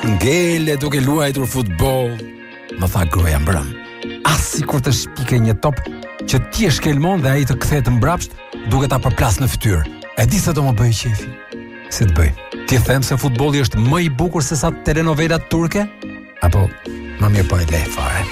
Ngele duke luajtur futboll. Më tha gruaja mbrëm. As sikur të shpike një top që ti e shkelmon dhe ai të kthehet mbrapsht duke ta përplas në fytyrë. E di se do më bëj qefi. Si të bëj? Ti them se futbolli është më i bukur se sa telenovelat turke? Apo më mirë po e le fare.